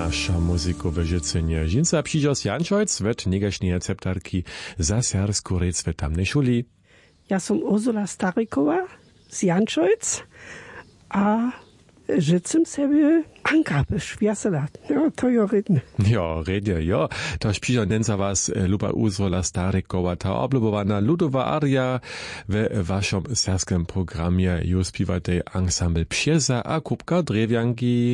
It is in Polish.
nasza muzikowe życzenie. Żinca przyjdzios Janczojc, wet negaśnej receptarki za sersku rec w tamnej szuli. Ja som Ursula Starikowa z Janczojc, a życzę sobie Angrabisch, wieselat. Ja, to jo rydne. Ja, redje, ja. Toż przyjdzios nenca was luba Ursula Starikowa, ta oblubowana ludowa aria w waszym serskim programie. Już śpiewajte ensemble Psieza a Kubka Drewianki.